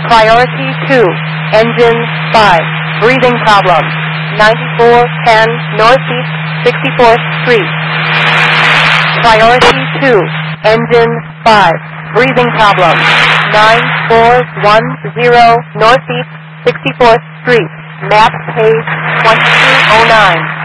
Priority 2, engine 5, breathing problem, 9410 Northeast 64th Street. Priority 2, engine 5, breathing problem, 9410 Northeast 64th Street. Map page 2209.